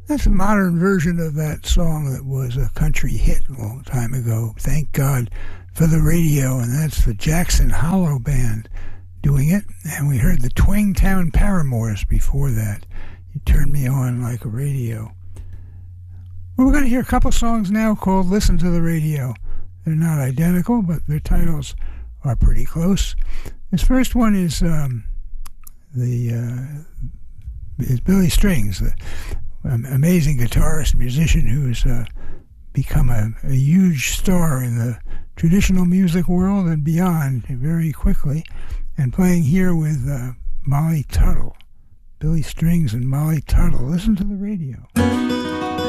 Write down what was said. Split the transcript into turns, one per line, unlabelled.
That's a modern version of that song that was a country hit a long time ago. Thank God for the radio, and that's the Jackson Hollow Band doing it. And we heard the Twangtown Paramours before that. You turned me on like a radio. Well, we're going to hear a couple songs now called Listen to the Radio. They're not identical, but their titles are pretty close. This first one is Billy Strings, the amazing guitarist, musician who's become a huge star in the traditional music world and beyond very quickly, and playing here with Molly Tuttle. Billy Strings and Molly Tuttle. Listen to the radio.